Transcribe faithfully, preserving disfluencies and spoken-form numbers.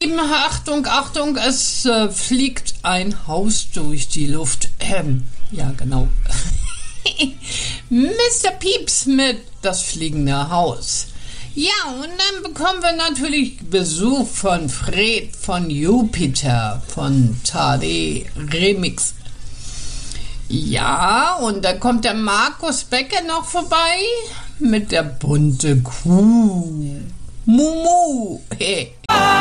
Achtung, Achtung, es äh, fliegt ein Haus durch die Luft. Ähm, ja, genau. Mister Pieps mit das fliegende Haus. Ja, und dann bekommen wir natürlich Besuch von Fred von Jupiter von Tade Remix. Ja, und dann kommt der Markus Becker noch vorbei mit der bunte Kuh. Mumu. Hey.